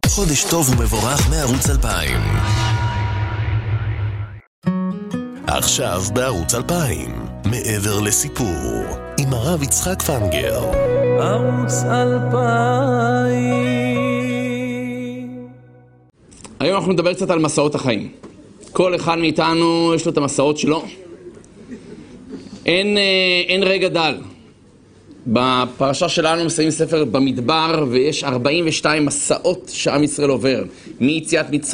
חודש טוב ומבורך מערוץ 2000. עכשיו בערוץ 2000, מעבר לסיפור, עם הרב יצחק פנגר. ערוץ 2000. היום אנחנו נדבר קצת על מסעות החיים. כל אחד מאיתנו יש לו את המסעות שלו. אין רגע דל. בפרשה שלנו מסיים ספר במדבר, ויש 42 מסעות שעם ישראל עובר. מיציאת מצרים